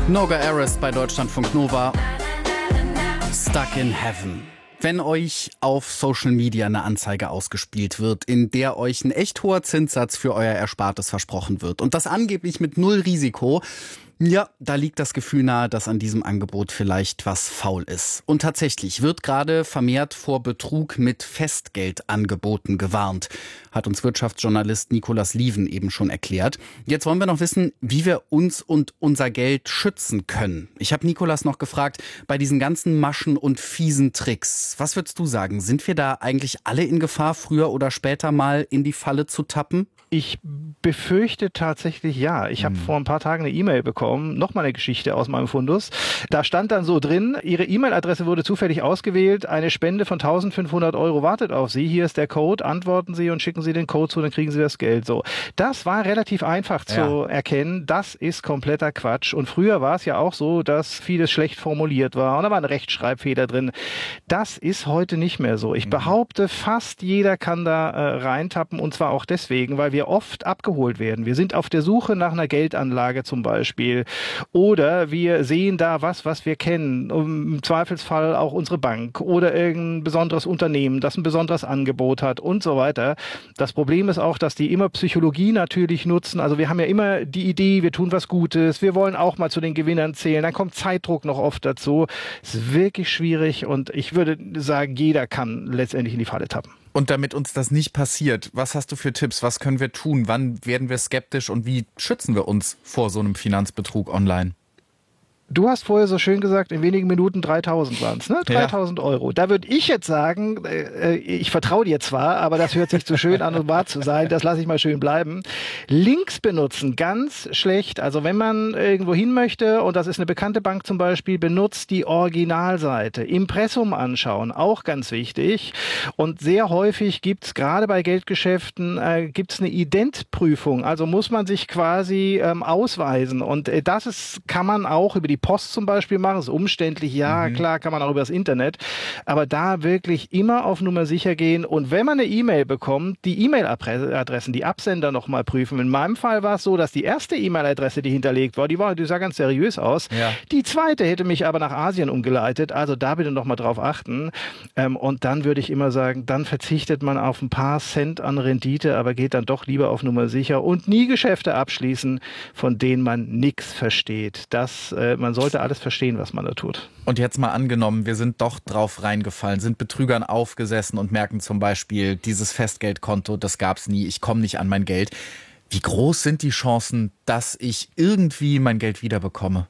Noga Aris bei Deutschlandfunk Nova. Stuck in Heaven. Wenn euch auf Social Media eine Anzeige ausgespielt wird, in der euch ein echt hoher Zinssatz für euer Erspartes versprochen wird und das angeblich mit 0 Risiko, ja, da liegt das Gefühl nahe, dass an diesem Angebot vielleicht was faul ist. Und tatsächlich wird gerade vermehrt vor Betrug mit Festgeldangeboten gewarnt, hat uns Wirtschaftsjournalist Nicolas Lieven eben schon erklärt. Jetzt wollen wir noch wissen, wie wir uns und unser Geld schützen können. Ich habe Nicolas noch gefragt, bei diesen ganzen Maschen und fiesen Tricks, was würdest du sagen, sind wir da eigentlich alle in Gefahr, früher oder später mal in die Falle zu tappen? Ich befürchte tatsächlich ja. Ich habe vor ein paar Tagen eine E-Mail bekommen, nochmal eine Geschichte aus meinem Fundus. Da stand dann so drin, Ihre E-Mail-Adresse wurde zufällig ausgewählt, eine Spende von 1.500 € wartet auf Sie. Hier ist der Code, antworten Sie und schicken Sie den Code zu, dann kriegen Sie das Geld. So, das war relativ einfach zu erkennen. Das ist kompletter Quatsch. Und früher war es ja auch so, dass vieles schlecht formuliert war und da war ein Rechtschreibfehler drin. Das ist heute nicht mehr so. Ich behaupte, fast jeder kann da reintappen und zwar auch deswegen, weil wir oft abgeholt werden. Wir sind auf der Suche nach einer Geldanlage zum Beispiel oder wir sehen da was wir kennen, im Zweifelsfall auch unsere Bank oder irgendein besonderes Unternehmen, das ein besonderes Angebot hat und so weiter. Das Problem ist auch, dass die immer Psychologie natürlich nutzen. Also wir haben ja immer die Idee, wir tun was Gutes, wir wollen auch mal zu den Gewinnern zählen, dann kommt Zeitdruck noch oft dazu. Es ist wirklich schwierig und ich würde sagen, jeder kann letztendlich in die Falle tappen. Und damit uns das nicht passiert, was hast du für Tipps? Was können wir tun? Wann werden wir skeptisch und wie schützen wir uns vor so einem Finanzbetrug online? Du hast vorher so schön gesagt, in wenigen Minuten 3.000 waren es, ne? 3.000 €. Da würde ich jetzt sagen, ich vertraue dir zwar, aber das hört sich zu schön an, um wahr zu sein. Das lasse ich mal schön bleiben. Links benutzen, ganz schlecht. Also wenn man irgendwo hin möchte, und das ist eine bekannte Bank zum Beispiel, benutzt die Originalseite. Impressum anschauen, auch ganz wichtig. Und sehr häufig gibt es, gerade bei Geldgeschäften, gibt's eine Identprüfung. Also muss man sich quasi ausweisen. Und kann man auch über die Post zum Beispiel machen, ist umständlich, ja, klar, kann man auch über das Internet, aber da wirklich immer auf Nummer sicher gehen und wenn man eine E-Mail bekommt, die E-Mail-Adressen, die Absender nochmal prüfen. In meinem Fall war es so, dass die erste E-Mail-Adresse, die hinterlegt war, die sah ganz seriös aus. Ja. Die zweite hätte mich aber nach Asien umgeleitet, also da bitte nochmal drauf achten. Und dann würde ich immer sagen, dann verzichtet man auf ein paar Cent an Rendite, aber geht dann doch lieber auf Nummer sicher und nie Geschäfte abschließen, von denen man nichts versteht. Man sollte alles verstehen, was man da tut. Und jetzt mal angenommen, wir sind doch drauf reingefallen, sind Betrügern aufgesessen und merken zum Beispiel, dieses Festgeldkonto, das gab's nie, ich komme nicht an mein Geld. Wie groß sind die Chancen, dass ich irgendwie mein Geld wiederbekomme?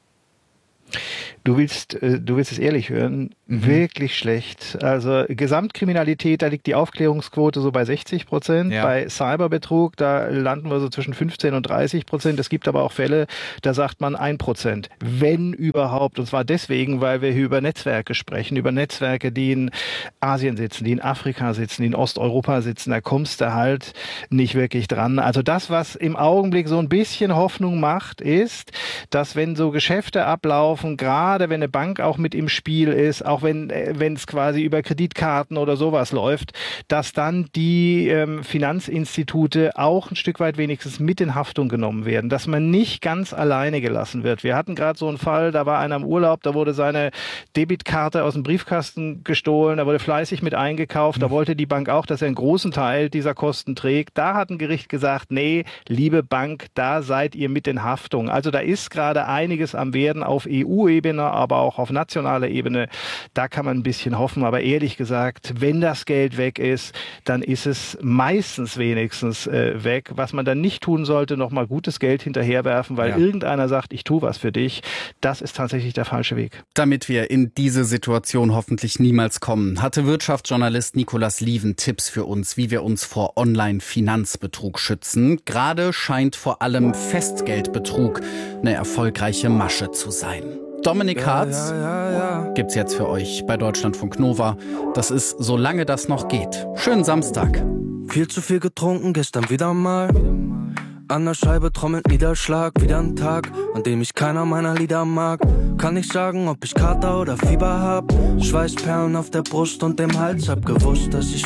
Du willst es ehrlich hören, wirklich schlecht. Also Gesamtkriminalität, da liegt die Aufklärungsquote so bei 60%. Ja. Bei Cyberbetrug, da landen wir so zwischen 15% und 30%. Es gibt aber auch Fälle, da sagt man 1%, wenn überhaupt. Und zwar deswegen, weil wir hier über Netzwerke sprechen, über Netzwerke, die in Asien sitzen, die in Afrika sitzen, die in Osteuropa sitzen. Da kommst du halt nicht wirklich dran. Also das, was im Augenblick so ein bisschen Hoffnung macht, ist, dass wenn so Geschäfte ablaufen, gerade wenn eine Bank auch mit im Spiel ist, auch wenn es quasi über Kreditkarten oder sowas läuft, dass dann die Finanzinstitute auch ein Stück weit wenigstens mit in Haftung genommen werden, dass man nicht ganz alleine gelassen wird. Wir hatten gerade so einen Fall, da war einer im Urlaub, da wurde seine Debitkarte aus dem Briefkasten gestohlen, da wurde fleißig mit eingekauft, da wollte die Bank auch, dass er einen großen Teil dieser Kosten trägt. Da hat ein Gericht gesagt, nee, liebe Bank, da seid ihr mit in Haftung. Also da ist gerade einiges am Werden auf EU-Ebene, aber auch auf nationaler Ebene. Da kann man ein bisschen hoffen, aber ehrlich gesagt, wenn das Geld weg ist, dann ist es meistens wenigstens weg. Was man dann nicht tun sollte, nochmal gutes Geld hinterherwerfen, weil irgendeiner sagt, ich tue was für dich. Das ist tatsächlich der falsche Weg. Damit wir in diese Situation hoffentlich niemals kommen, hatte Wirtschaftsjournalist Nicolas Lieven Tipps für uns, wie wir uns vor Online-Finanzbetrug schützen. Gerade scheint vor allem Festgeldbetrug eine erfolgreiche Masche zu sein. Dominik Hartz gibt's jetzt für euch bei Deutschlandfunk Nova. Das ist Solange das noch geht. Schönen Samstag. Viel zu viel getrunken, gestern wieder mal. An der Scheibe trommelt Niederschlag. Wieder ein Tag, an dem ich keiner meiner Lieder mag. Kann nicht sagen, ob ich Kater oder Fieber hab. Schweißperlen auf der Brust und dem Hals. Hab gewusst, dass ich